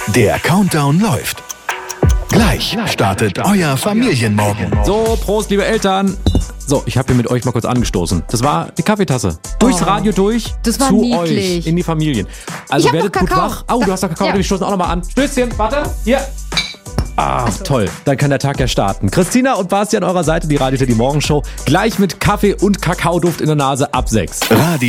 Der Countdown läuft. Gleich startet euer Familienmorgen. So, Prost, liebe Eltern. So, ich habe hier mit euch mal kurz angestoßen. Das war die Kaffeetasse. Durchs Radio durch, Das war zu niedlich. euch, in die Familien. Also Ich hab werdet noch gut Kakao. wach. Oh, du hast noch Kakao, Ja. wir stoßen auch noch mal an. Stößchen, warte, hier. Ah, toll. Dann kann der Tag ja starten. Christina und Basti an eurer Seite, die Radio Teddy Morgenshow. Gleich mit Kaffee und Kakaoduft in der Nase ab 6. Radio